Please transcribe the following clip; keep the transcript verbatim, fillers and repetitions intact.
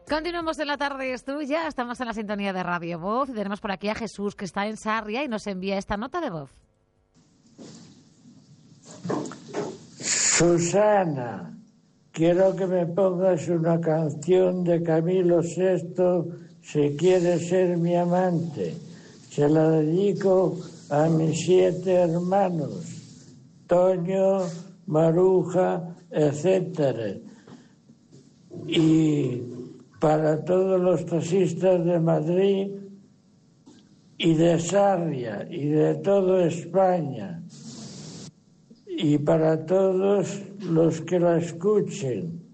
Continuamos en La Tarde es Tuya, estamos en la sintonía de Radio Voz y tenemos por aquí a Jesús, que está en Sarria y nos envía esta nota de voz. Susana, quiero que me pongas una canción de Camilo sexto, Si quieres ser mi amante. Se la dedico a mis siete hermanos, Toño, Maruja, etcétera. Y para todos los taxistas de Madrid y de Sarria y de toda España. Y para todos los que la escuchen.